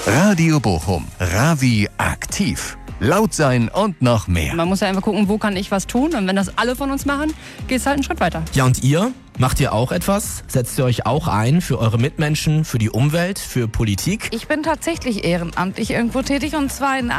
Radio Bochum. Ravi aktiv. Laut sein und noch mehr. Man muss ja einfach gucken, wo kann ich was tun. Und wenn das alle von uns machen, geht es halt einen Schritt weiter. Ja, und ihr? Macht ihr auch etwas? Setzt ihr euch auch ein für eure Mitmenschen, für die Umwelt, für Politik? Ich bin tatsächlich ehrenamtlich irgendwo tätig, und zwar in